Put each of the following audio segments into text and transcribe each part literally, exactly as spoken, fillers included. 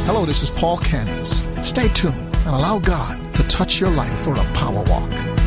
Hello, this is Paul Cannons. Stay tuned and allow God to touch your life for a power walk.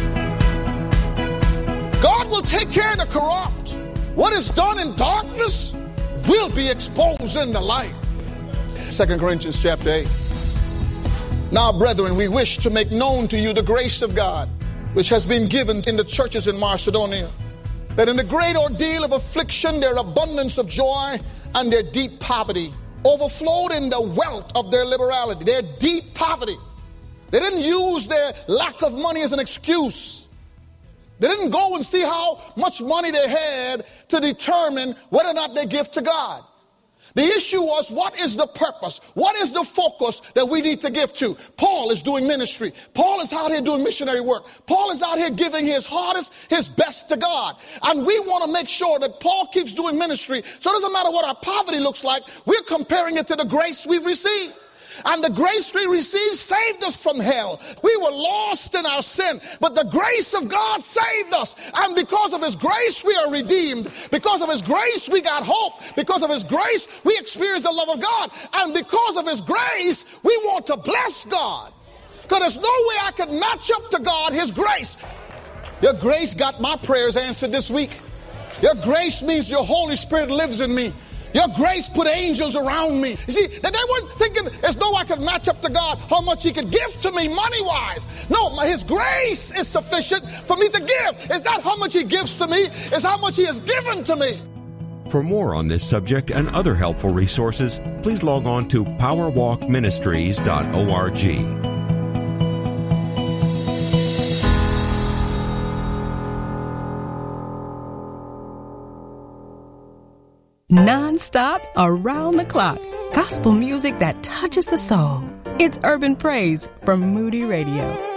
God will take care of the corrupt. What is done in darkness will be exposed in the light. Second Corinthians chapter eight. Now, brethren, we wish to make known to you the grace of God, which has been given in the churches in Macedonia, that in the great ordeal of affliction, their abundance of joy and their deep poverty overflowed in the wealth of their liberality, their deep poverty. They didn't use their lack of money as an excuse. They didn't go and see how much money they had to determine whether or not they give to God. The issue was, what is the purpose? What is the focus that we need to give to? Paul is doing ministry. Paul is out here doing missionary work. Paul is out here giving his hardest, his best to God. And we want to make sure that Paul keeps doing ministry. So it doesn't matter what our poverty looks like. We're comparing it to the grace we've received. And the grace we received saved us from hell. We were lost in our sin, but the grace of God saved us. And because of his grace, we are redeemed. Because of his grace, we got hope. Because of his grace, we experienced the love of God. And because of his grace, we want to bless God. Because there's no way I can match up to God, his grace. Your grace got my prayers answered this week. Your grace means your Holy Spirit lives in me. Your grace put angels around me. You see, they weren't thinking as though I could match up to God how much he could give to me money-wise. No, my, his grace is sufficient for me to give. It's not how much he gives to me, it's how much he has given to me. For more on this subject and other helpful resources, please log on to power walk ministries dot org. Non-stop, around the clock. Gospel music that touches the soul. It's Urban Praise from Moody Radio.